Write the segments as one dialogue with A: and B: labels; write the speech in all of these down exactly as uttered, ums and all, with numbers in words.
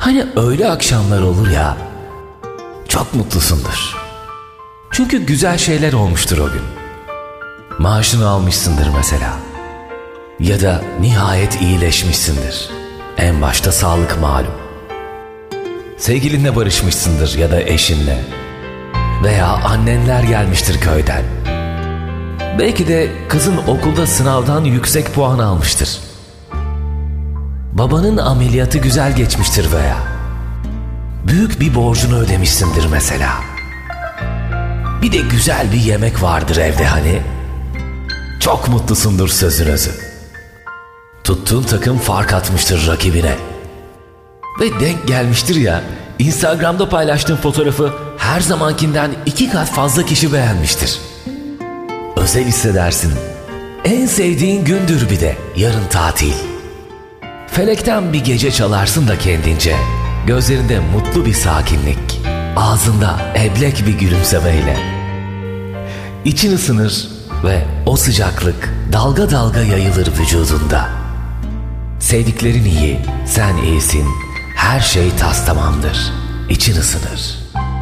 A: Hani öyle akşamlar olur ya, çok mutlusundur. Çünkü güzel şeyler olmuştur o gün. Maaşını almışsındır mesela. Ya da nihayet iyileşmişsindir. En başta sağlık malum. Sevgilinle barışmışsındır ya da eşinle. Veya annenler gelmiştir köyden. Belki de kızın okulda sınavdan yüksek puan almıştır. Babanın ameliyatı güzel geçmiştir veya büyük bir borcunu ödemişsindir mesela. Bir de güzel bir yemek vardır evde hani. Çok mutlusundur sözün özü. Tuttuğun takım fark atmıştır rakibine. Ve denk gelmiştir ya, Instagram'da paylaştığın fotoğrafı her zamankinden iki kat fazla kişi beğenmiştir. Özel hissedersin. En sevdiğin gündür bir de yarın tatil. Felekten bir gece çalarsın da kendince. Gözlerinde mutlu bir sakinlik. Ağzında eblek bir gülümsemeyle. İçin ısınır ve o sıcaklık dalga dalga yayılır vücudunda. Sevdiklerin iyi, sen iyisin. Her şey tas tamamdır. İçin ısınır.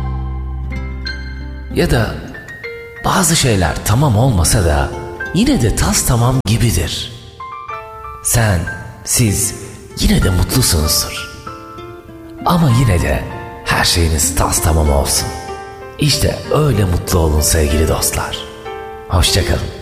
A: Ya da bazı şeyler tamam olmasa da yine de tas tamam gibidir. Sen, siz yine de mutlusunuzdur. Ama yine de her şeyiniz tas tamam olsun. İşte öyle mutlu olun sevgili dostlar. Hoşça kalın.